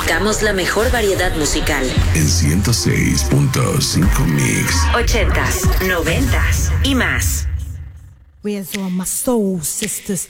Buscamos la mejor variedad musical. En 106.5 Mix. 80s, 90s y más. Where's all my soul sisters?